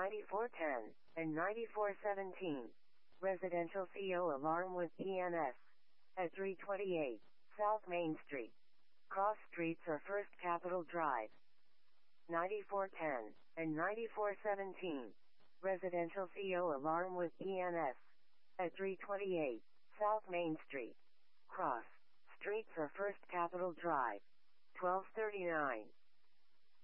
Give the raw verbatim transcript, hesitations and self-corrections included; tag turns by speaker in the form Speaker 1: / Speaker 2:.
Speaker 1: ninety-four ten, and ninety-four seventeen. Residential C O alarm with E N S. At three twenty-eight, South Main Street. Cross streets are First Capitol Drive. ninety-four ten, and ninety-four seventeen. Residential C O alarm with E N S. At three twenty-eight, South Main Street. Cross streets are First Capitol Drive. twelve thirty-nine,